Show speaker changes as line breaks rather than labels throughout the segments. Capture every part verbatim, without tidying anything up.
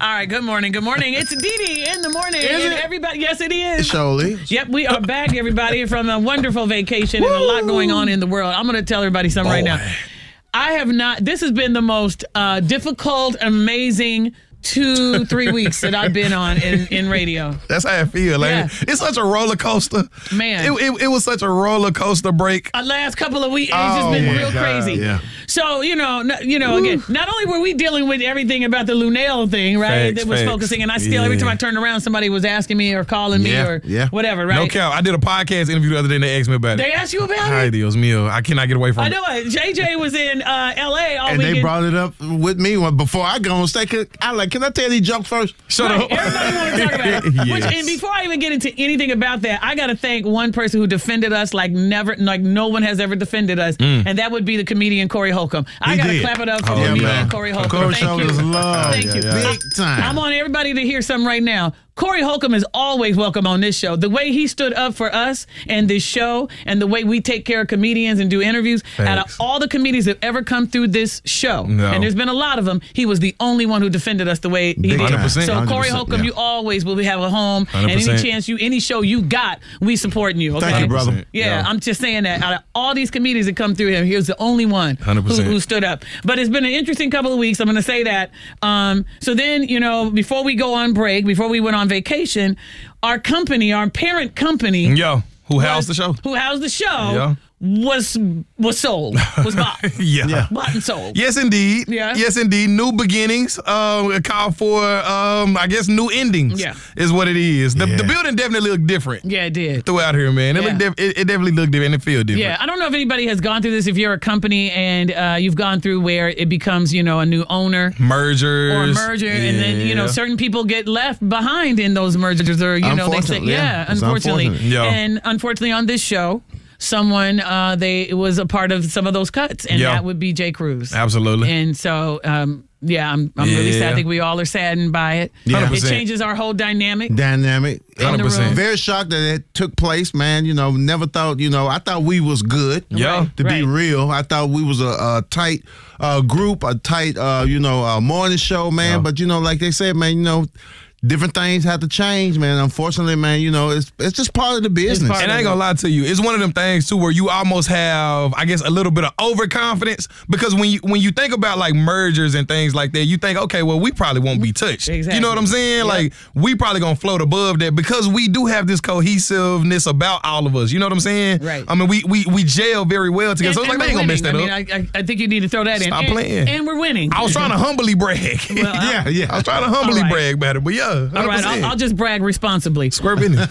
All right, good morning. Good morning. It's Dee Dee in the morning.
Is
and
it?
everybody, yes, it is.
Surely.
Yep, we are back, everybody, from a wonderful vacation and a lot going on in the world. I'm going to tell everybody something
Boy.
right now. I have not, this has been the most uh, difficult, amazing two, three weeks that I've been on in, in radio.
That's how I feel. Like,
Yeah.
it's such a roller coaster.
Man.
It, it, it was such a roller coaster break.
Uh, last couple of weeks, it's
Oh,
just been
my
real
God,
crazy.
yeah.
So, you know, no, you know, again, not only were we dealing with everything about the Lunel thing, right,
Facts,
that was
facts.
focusing, and I still, every time
Yeah.
I turned around, somebody was asking me or calling me
Yeah,
or
yeah.
whatever, right?
No count. I did a podcast interview the other day and they asked me about
They
it.
asked you about
Hi,
it?
Dios mío. I cannot get away from
I
it.
know it. J J was in uh, L A all
And
weekend.
they brought it up with me when- before I go on stage. I like, can I tell these jokes first?
Shut
Right,
up.
everybody want to talk about it. Which,
Yes.
and before I even get into anything about that, I got to thank one person who defended us like never, like no one has ever defended us, and that would be the comedian Corey Holcomb. I
He
got to
did.
clap it up for
Oh,
the
yeah,
comedian
man.
Corey Holcomb.
Corey
Thank
shows
you.
love.
Thank you.
Yeah, yeah.
Big time.
I want everybody to hear something right now. Corey Holcomb is always welcome on this show. The way he stood up for us and this show and the way we take care of comedians and do interviews, out of
Facts.
all the comedians that ever come through this show,
No.
and there's been a lot of them, he was the only one who defended us the way he
Big
did.
one hundred percent.
So Corey
one hundred percent,
Holcomb,
yeah.
you always will have a home, and
one hundred
any
percent.
chance you, any show you got, we supporting you. Okay?
Thank you, brother.
Yeah,
Yeah.
I'm just saying that out of all these comedians that come through him, he was the only one
one hundred
who,
percent.
who stood up. But it's been an interesting couple of weeks. I'm going to say that. Um, so then, you know, before we go on break, before we went on vacation, our company, our parent company,
Yo, who housed the
was-
show?
who housed the show,
Yeah.
was was sold, was bought,
Yeah.
Yeah.
bought and sold.
Yes, indeed.
Yeah.
Yes, indeed. New beginnings. Um, a call for, um, I guess, new endings.
Yeah.
Is what it is. The,
Yeah.
the building definitely looked different
Yeah, it did.
throughout here, man. It,
Yeah.
looked diff- it, it definitely looked different and it feel different.
Yeah, I don't know if anybody has gone through this. If you're a company and uh, you've gone through where it becomes, you know, a new owner
Mergers.
or a merger, and then you know
Yeah.
certain people get left behind in those mergers, or you know they say,
Unfortunately,
yeah,
yeah. It's
unfortunately,
unfortunate.
Yeah.
and unfortunately on this show, someone uh, they was a part of some of those cuts, and
Yeah.
that would be Jay Cruz.
Absolutely.
And so, um, yeah, I'm, I'm really sad. I
Yeah.
think we all are saddened by it.
Yeah.
It
one hundred percent.
changes our whole dynamic.
Dynamic.
In the
one hundred percent.
room.
Very shocked that it took place, man. You know, never thought, you know, I thought we was good.
Yeah.
Right,
To
right.
be real, I thought we was a, a tight uh, group, a tight, uh, you know, uh, morning show, man.
Yeah.
But, you know, like they said, man, you know, different things have to change, man. Unfortunately, man, you know, it's it's just part of the business.
part
And I ain't gonna lie to you, it's one of them things too where you almost have, I guess, a little bit of overconfidence because when you when you think about like mergers and things like that, you think, okay, well, we probably won't be touched.
Exactly.
You know what I'm saying?
Yep.
Like we probably gonna float above that because we do have this cohesiveness about all of us. You know what I'm saying?
Right.
I mean, we we we gel very well together.
And,
so it's
and
like they
we're
ain't gonna mess that
winning.
up.
I mean, I, I, I think you need to throw that in.
Stop
and,
playing.
And we're winning.
I was trying to humbly brag.
Well, I-
yeah, yeah.
I was trying to humbly
All right.
brag about it, but yeah, one hundred
All right,
percent.
I'll, I'll just brag responsibly.
Square business.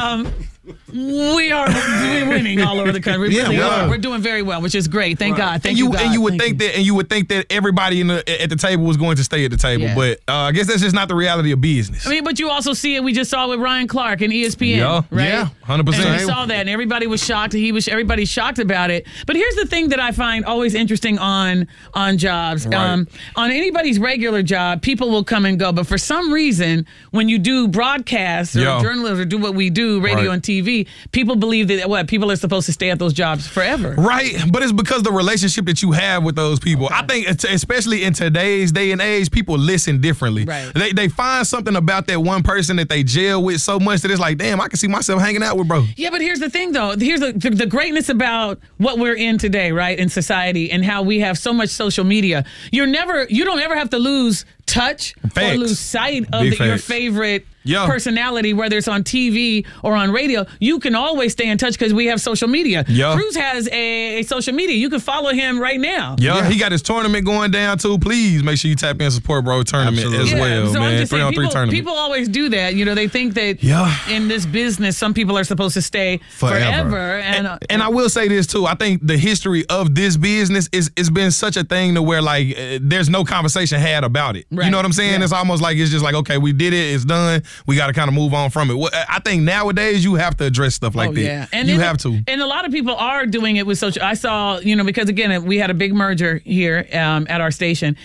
We are we're winning all over the country. We
Yeah,
really
we
are.
are.
We're doing very well, which is great. Thank God. Thank
and
you,
you,
God.
and you would
Thank
think that, and you would think that everybody in the, at the table was going to stay at the table,
Yeah.
but uh, I guess that's just not the reality of business.
I mean, but you also see it. We just saw it with Ryan Clark and E S P N,
Yeah.
right?
Yeah.
one hundred percent.
And we saw that, and everybody was shocked. He was. Everybody's shocked about it. But here's the thing that I find always interesting on on jobs.
Right.
Um, on anybody's regular job, people will come and go. But for some reason, when you do broadcasts or
Yeah.
journalism or do what we do, radio
Right.
and T V, people believe that what people are supposed to stay at those jobs forever.
Right, but it's because the relationship that you have with those people. I think, it's- especially in today's day and age, people listen differently.
Right.
They they find something about that one person that they gel with so much that it's like, damn, I can see myself hanging out with bro.
Yeah, but here's the thing, though. Here's the, the the greatness about what we're in today, right, in society, and how we have so much social media. You're never, you don't ever have to lose touch
Facts.
or lose sight of
Big
the, your
facts.
favorite
Yeah.
personality, whether it's on T V or on radio. You can always stay in touch because we have social media.
Yeah.
Cruz has a, a social media. You can follow him right now.
Yeah,
Yeah.
he got his tournament going down too. Please make sure you tap in and support bro tournament
Absolutely.
as
Yeah,
well,
so I'm
man.
just
Three
saying,
on three
people,
tournament.
people always do that. You know, they think that
Yeah.
in this business, some people are supposed to stay
Forever.
forever. and, uh,
And I will say this too. I think the history of this business is it's been such a thing to where like uh, there's no conversation had about it.
Right.
You know what I'm saying?
Yeah.
It's almost like it's just like, okay, we did it, it's done. We got to kind of move on from it. Well, I think nowadays you have to address stuff like
oh,
that.
yeah. And
you
then-
have to.
And a lot of people are doing it with social. I saw, you know, because again, we had a big merger here um, at our station,